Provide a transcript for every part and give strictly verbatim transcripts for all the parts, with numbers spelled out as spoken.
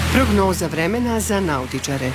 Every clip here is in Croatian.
Prognoza vremena za nautičare.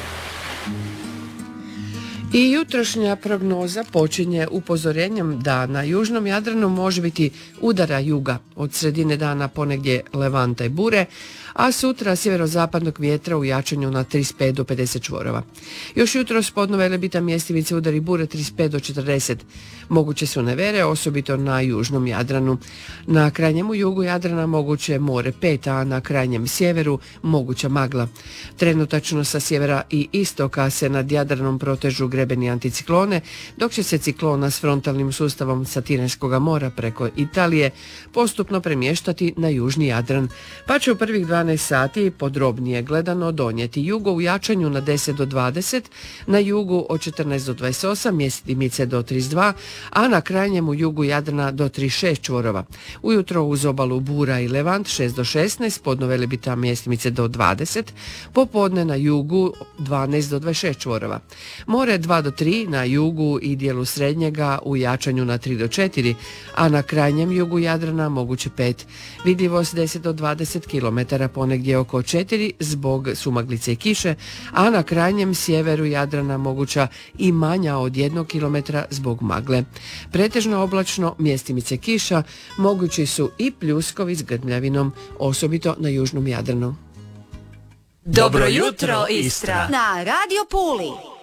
I jutrošnja prognoza počinje upozorenjem da na južnom Jadranu može biti udara juga, od sredine dana ponegdje levanta i bure, a sutra sjeverozapadnog vjetra u jačanju na trideset pet do pedeset čvorova. Još jutros podno Velebita mjestimice udari bure trideset pet do četrdeset. Moguće su nevere, osobito na južnom Jadranu. Na krajnjemu jugu Jadrana moguće more pet, a na krajnjem sjeveru moguća magla. Trenutačno sa sjevera i istoka se nad Jadranom protežu grebeni anticiklone, dok će se ciklona s frontalnim sustavom sa Tirenskog mora preko Italije postupno premještati na južni Jadran, pa će u prvih dvanaest sati podrobnije gledano donijeti jugo u jačanju na deset do dvadeset, na jugu od četrnaest do dvadeset osam, mjestimice do trideset dva, a na krajnjemu jugu Jadrana do trideset šest čvorova. Ujutro uz obalu bura i levant šest do šesnaest, podno Velebita mjestimice do dvadeset, popodne na jugu dvanaest do dvadeset šest čvorova. More dva do tri, na jugu i dijelu srednjega u jačanju na tri do četiri, a na krajnjem jugu Jadrana moguće pet. Vidljivost deset do dvadeset kilometara, ponegdje oko četiri zbog sumaglice i kiše, a na krajnjem sjeveru Jadrana moguća i manja od jednog kilometra zbog magle. Pretežno oblačno, mjestimice kiša, mogući su i pljuskovi s grmljavinom, osobito na južnom Jadranu. Dobro jutro, Istra! Na Radio Puli!